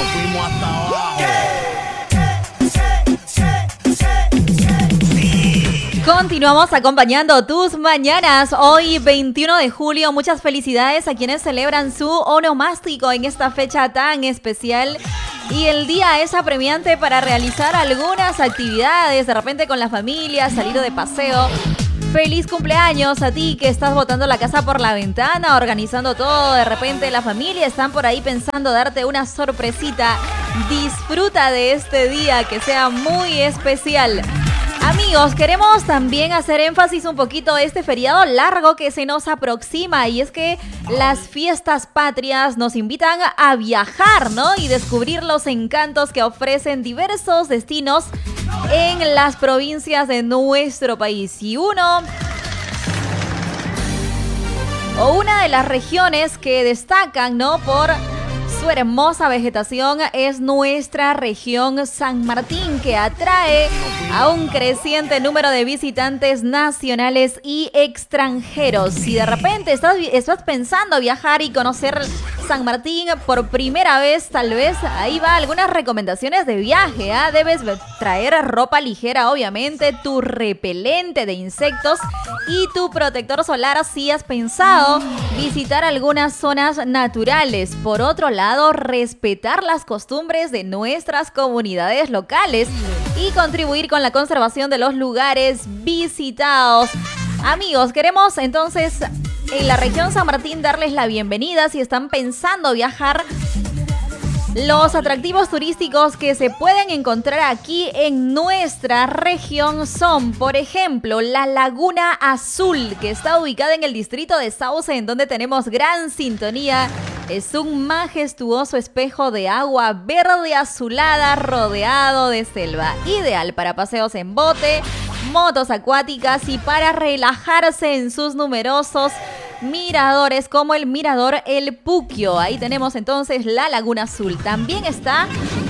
fuimos hasta abajo. Continuamos acompañando tus mañanas. Hoy 21 de julio, muchas felicidades a quienes celebran su onomástico en esta fecha tan especial. Y el día es apremiante para realizar algunas actividades, de repente con la familia, salir de paseo. Feliz cumpleaños a ti que estás botando la casa por la ventana, organizando todo. De repente la familia están por ahí pensando darte una sorpresita. Disfruta de este día que sea muy especial. Amigos, queremos también hacer énfasis un poquito a este feriado largo que se nos aproxima, y es que las fiestas patrias nos invitan a viajar, ¿no? Y descubrir los encantos que ofrecen diversos destinos en las provincias de nuestro país. Y una de las regiones que destacan, ¿no?, por su hermosa vegetación es nuestra región San Martín, que atrae a un creciente número de visitantes nacionales y extranjeros. Si de repente estás pensando viajar y conocer San Martín por primera vez, tal vez ahí va algunas recomendaciones de viaje, ¿ah? Debes traer ropa ligera, obviamente, tu repelente de insectos y tu protector solar si has pensado visitar algunas zonas naturales. Por otro lado, respetar las costumbres de nuestras comunidades locales y contribuir con la conservación de los lugares visitados. Amigos, queremos entonces en la región San Martín darles la bienvenida si están pensando viajar. Los atractivos turísticos que se pueden encontrar aquí en nuestra región son, por ejemplo, la Laguna Azul, que está ubicada en el distrito de Sauce, en donde tenemos gran sintonía. Es un majestuoso espejo de agua verde azulada rodeado de selva, ideal para paseos en bote, motos acuáticas y para relajarse en sus numerosos miradores como el mirador El Puquio. Ahí tenemos entonces la Laguna Azul. También está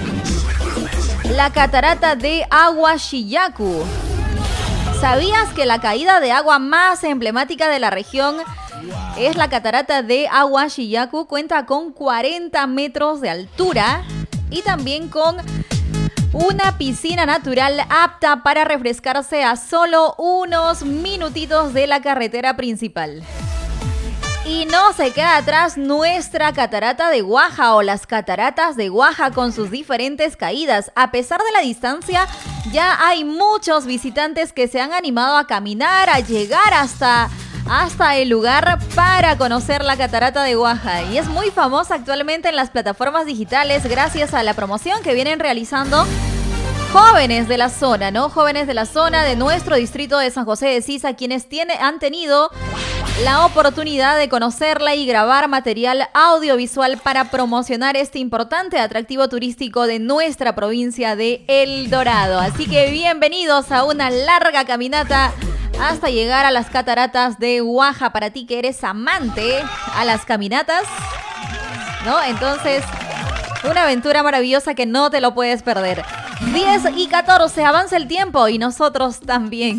la catarata de Aguaxillacu. ¿Sabías que la caída de agua más emblemática de la región es la catarata de Aguaxillacu? Cuenta con 40 metros de altura y también con una piscina natural apta para refrescarse a solo unos minutitos de la carretera principal. Y no se queda atrás nuestra catarata de Guaja o las cataratas de Guaja con sus diferentes caídas. A pesar de la distancia, ya hay muchos visitantes que se han animado a caminar, a llegar hasta el lugar para conocer la catarata de Guaja. Y es muy famosa actualmente en las plataformas digitales gracias a la promoción que vienen realizando jóvenes de la zona, ¿no? Jóvenes de la zona de nuestro distrito de San José de Sisa, quienes han tenido la oportunidad de conocerla y grabar material audiovisual para promocionar este importante atractivo turístico de nuestra provincia de El Dorado. Así que bienvenidos a una larga caminata hasta llegar a las cataratas de Guaja. Para ti que eres amante a las caminatas, ¿no? Entonces, una aventura maravillosa que no te lo puedes perder. 10:14, avanza el tiempo y nosotros también.